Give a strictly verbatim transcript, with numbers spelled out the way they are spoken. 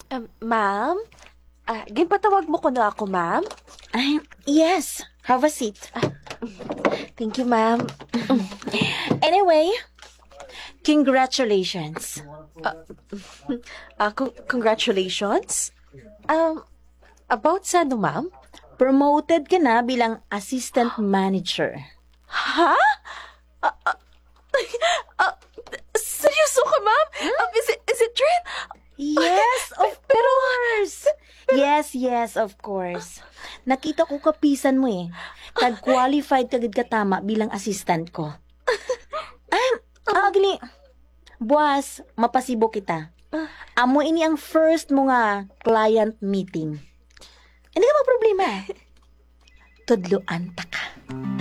Um, ma'am? Ah, ginpatawag mo ko na ako, ma'am? Ay, yes. Have a seat. Thank you, ma'am. Anyway, congratulations. Ah, con- congratulations. Um, about sa ano, ma'am? Promoted ka na bilang assistant manager. Ha? Ah, ah, ah, seryoso ka, ma'am? Um, is it, is it true? Yes, of course. Yes, yes, of course. Nakita ko kapisan mo eh. Tag-qualified kagad ka tama bilang assistant ko. Ah, agli. Buwas, mapasibo kita. Amo ini ang first mo nga client meeting. Hindi ka problema. Tudloan ta ka.